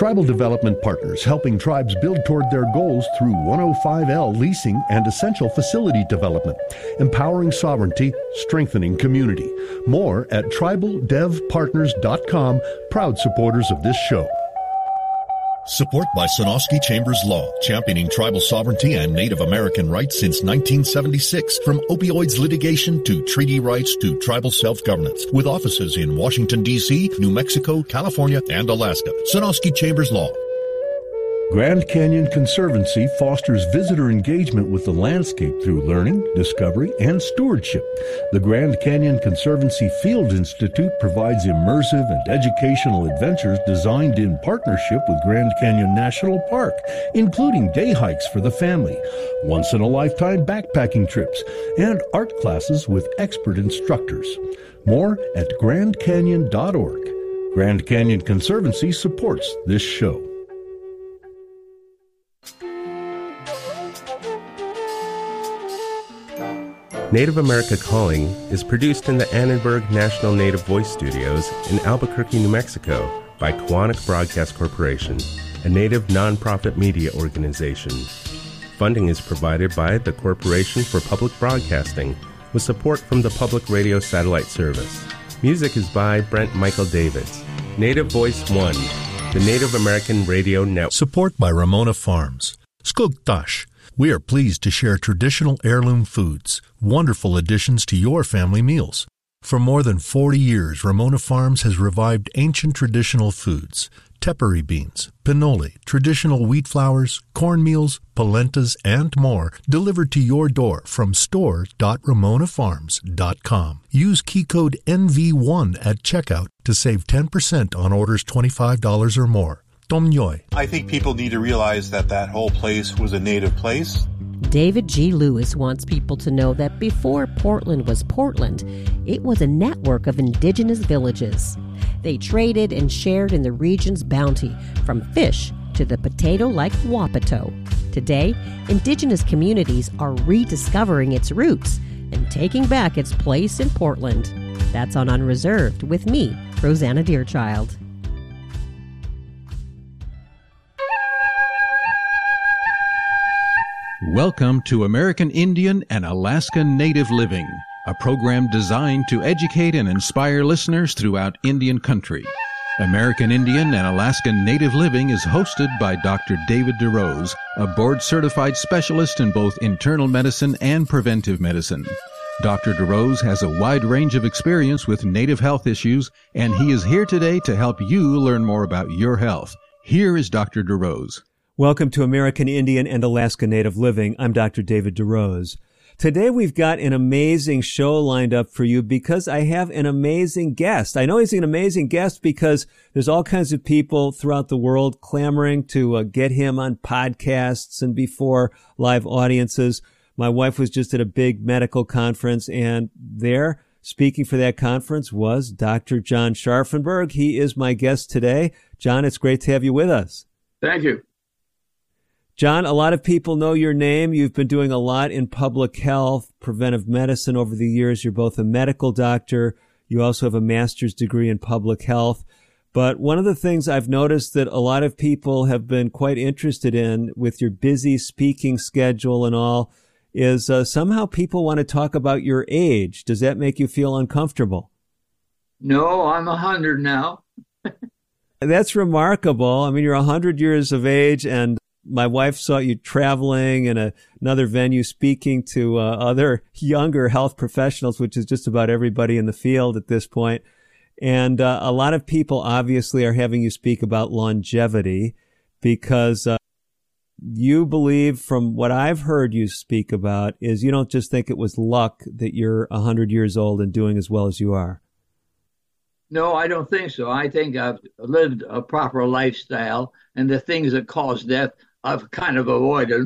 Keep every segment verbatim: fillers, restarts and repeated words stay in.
Tribal Development Partners, helping tribes build toward their goals through one oh five L leasing and essential facility development. Empowering sovereignty, strengthening community. More at tribal dev partners dot com, proud supporters of this show. Support by Sonosky Chambers Law, championing tribal sovereignty and Native American rights since nineteen seventy-six. From opioids litigation to treaty rights to tribal self-governance. With offices in Washington, D C, New Mexico, California, and Alaska. Sonosky Chambers Law. Grand Canyon Conservancy fosters visitor engagement with the landscape through learning, discovery, and stewardship. The Grand Canyon Conservancy Field Institute provides immersive and educational adventures designed in partnership with Grand Canyon National Park, including day hikes for the family, once-in-a-lifetime backpacking trips, and art classes with expert instructors. More at grand canyon dot org. Grand Canyon Conservancy supports this show. Native America Calling is produced in the Annenberg National Native Voice Studios in Albuquerque, New Mexico by Quantic Broadcast Corporation, a Native nonprofit media organization. Funding is provided by the Corporation for Public Broadcasting with support from the Public Radio Satellite Service. Music is by Brent Michael Davids. Native Voice One, the Native American Radio Network. Support by Ramona Farms. Skugtash. We are pleased to share traditional heirloom foods, wonderful additions to your family meals. For more than forty years, Ramona Farms has revived ancient traditional foods, tepary beans, pinole, traditional wheat flours, cornmeals, polentas, and more, delivered to your door from store dot ramona farms dot com. Use key code N V one at checkout to save ten percent on orders twenty-five dollars or more. I think people need to realize that that whole place was a native place. David G. Lewis wants people to know that before Portland was Portland, it was a network of indigenous villages. They traded and shared in the region's bounty, from fish to the potato-like Wapato. Today, indigenous communities are rediscovering its roots and taking back its place in Portland. That's on Unreserved with me, Rosanna Deerchild. Welcome to American Indian and Alaska Native Living, a program designed to educate and inspire listeners throughout Indian country. American Indian and Alaska Native Living is hosted by Doctor David DeRose, a board-certified specialist in both internal medicine and preventive medicine. Doctor DeRose has a wide range of experience with Native health issues, and he is here today to help you learn more about your health. Here is Doctor DeRose. Welcome to American Indian and Alaska Native Living. I'm Doctor David DeRose. Today we've got an amazing show lined up for you because I have an amazing guest. I know he's an amazing guest because there's all kinds of people throughout the world clamoring to uh, get him on podcasts and before live audiences. My wife was just at a big medical conference, and there, speaking for that conference, was Doctor John Scharfenberg. He is my guest today. John, it's great to have you with us. Thank you. John, a lot of people know your name. You've been doing a lot in public health, preventive medicine over the years. You're both a medical doctor. You also have a master's degree in public health. But one of the things I've noticed that a lot of people have been quite interested in with your busy speaking schedule and all is uh, somehow people want to talk about your age. Does that make you feel uncomfortable? No, I'm one hundred now. That's remarkable. I mean, you're one hundred years of age, and my wife saw you traveling in a, another venue speaking to uh, other younger health professionals, which is just about everybody in the field at this point. And uh, a lot of people obviously are having you speak about longevity because uh, you believe, from what I've heard you speak about, is you don't just think it was luck that you're one hundred years old and doing as well as you are. No, I don't think so. I think I've lived a proper lifestyle, and the things that cause death I've kind of avoided.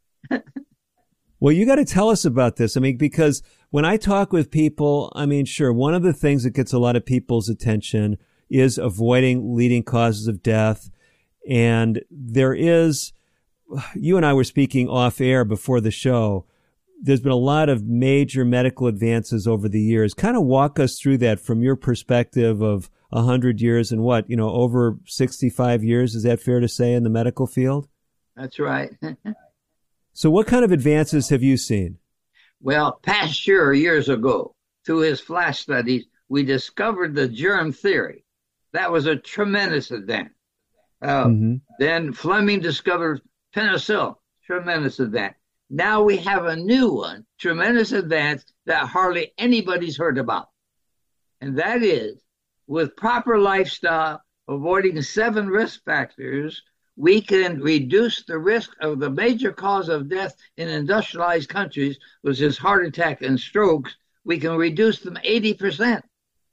Well, you got to tell us about this. I mean, because when I talk with people, I mean, sure, one of the things that gets a lot of people's attention is avoiding leading causes of death. And there is, you and I were speaking off air before the show, there's been a lot of major medical advances over the years. Kind of walk us through that from your perspective of one hundred years and what, you know, over sixty-five years. Is that fair to say in the medical field? That's right. So what kind of advances have you seen? Well, Pasteur, years ago, through his flash studies, we discovered the germ theory. That was a tremendous advance. Uh, mm-hmm. Then Fleming discovered penicillin, tremendous advance. Now we have a new one, tremendous advance that hardly anybody's heard about. And that is, with proper lifestyle, avoiding seven risk factors, we can reduce the risk of the major cause of death in industrialized countries, which is heart attack and strokes. We can reduce them eighty percent.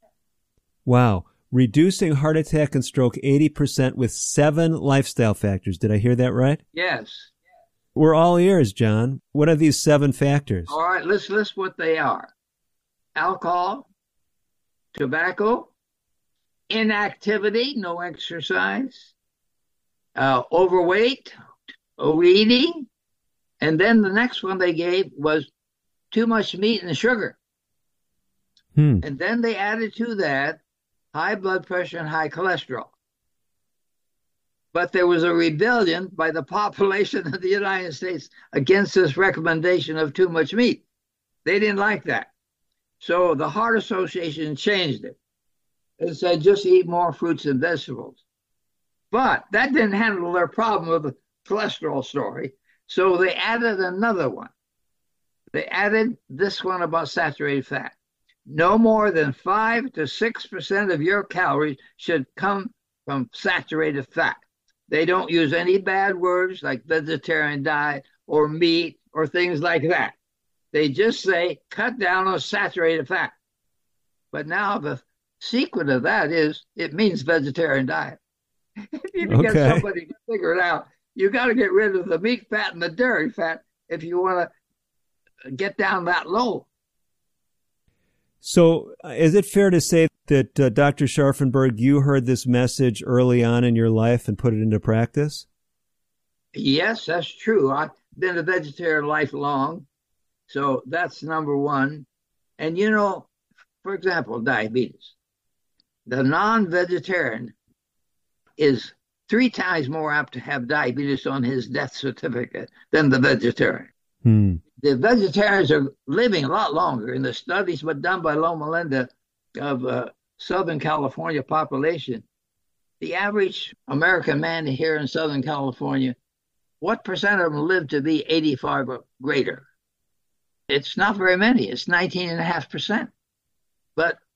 Wow. Reducing heart attack and stroke eighty percent with seven lifestyle factors. Did I hear that right? Yes. We're all ears, John. What are these seven factors? All right, let's list what they are. Alcohol, tobacco, inactivity, no exercise, uh, overweight, overeating, and then the next one they gave was too much meat and sugar. Hmm. And then they added to that high blood pressure and high cholesterol. But there was a rebellion by the population of the United States against this recommendation of too much meat. They didn't like that. So the Heart Association changed it and said just eat more fruits and vegetables. But that didn't handle their problem with the cholesterol story. So they added another one. They added this one about saturated fat. No more than five to six percent of your calories should come from saturated fat. They don't use any bad words like vegetarian diet or meat or things like that. They just say cut down on saturated fat. But now the secret of that is it means vegetarian diet. If you can okay. get somebody to figure it out, you got to get rid of the meat fat and the dairy fat if you want to get down that low. So uh, is it fair to say that, uh, Doctor Scharfenberg, you heard this message early on in your life and put it into practice? Yes, that's true. I've been a vegetarian lifelong, so that's number one. And, you know, for example, diabetes. The non-vegetarian is three times more apt to have diabetes on his death certificate than the vegetarian. Hmm. The vegetarians are living a lot longer. In the studies but done by Loma Linda of uh, Southern California population, the average American man here in Southern California, what percent of them live to be eighty-five or greater? It's not very many. It's nineteen point five percent. But